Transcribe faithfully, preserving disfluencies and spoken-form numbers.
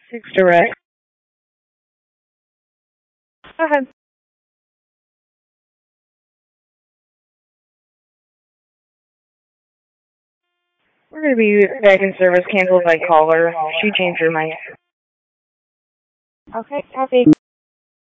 Six direct. Go ahead. We're going to be back in service, canceled by caller. She changed her mind. Okay, copy.